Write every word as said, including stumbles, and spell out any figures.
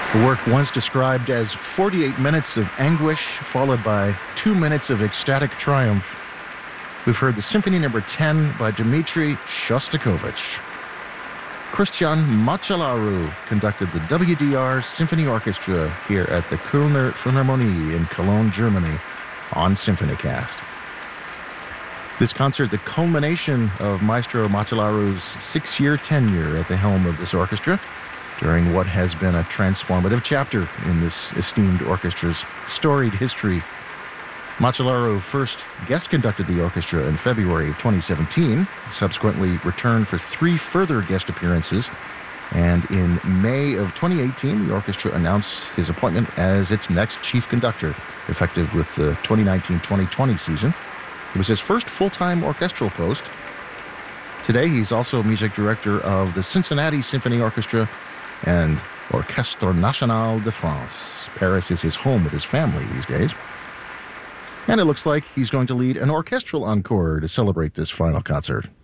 The work once described as forty-eight minutes of anguish, followed by two minutes of ecstatic triumph. We've heard the Symphony Number ten by Dmitri Shostakovich. Christian Machelaru conducted the W D R Symphony Orchestra here at the Kölner Philharmonie in Cologne, Germany, on SymphonyCast. This concert, the culmination of Maestro Machelaru's six-year tenure at the helm of this orchestra, during what has been a transformative chapter in this esteemed orchestra's storied history. Machelaru first guest conducted the orchestra in February of twenty seventeen, subsequently returned for three further guest appearances, and in May of twenty eighteen, the orchestra announced his appointment as its next chief conductor, effective with the twenty nineteen twenty twenty season. It was his first full-time orchestral post. Today, he's also music director of the Cincinnati Symphony Orchestra and Orchestre National de France. Paris is his home with his family these days. And it looks like he's going to lead an orchestral encore to celebrate this final concert.